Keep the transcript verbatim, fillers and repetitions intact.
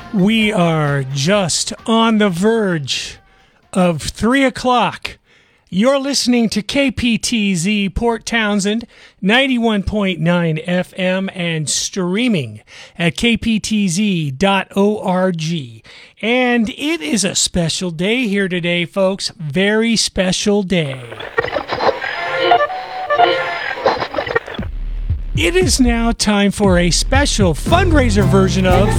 We are just on the verge of three o'clock. You're listening to K P T Z Port Townsend, ninety-one point nine F M, and streaming at k p t z dot org. And it is a special day here today, folks. Very special day. It is now time for a special fundraiser version of